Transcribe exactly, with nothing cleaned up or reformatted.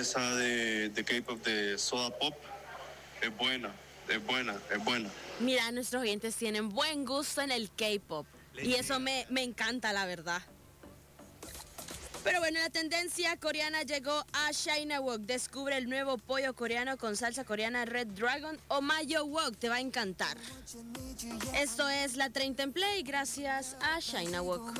esa de, de K-pop de Soda Pop es buena, es buena, es buena. Mira, nuestros oyentes tienen buen gusto en el K-pop. Y eso me, me encanta, la verdad. Pero bueno, la tendencia coreana llegó a China Wok. Descubre el nuevo pollo coreano con salsa coreana Red Dragon o Mayo Wok. Te va a encantar. Esto es La treinta en Play gracias a China Wok.